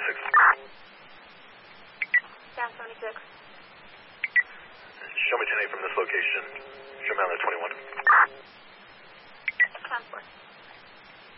76. Down 76. Show me 10-8 from this location. Show me on the 21. Transport.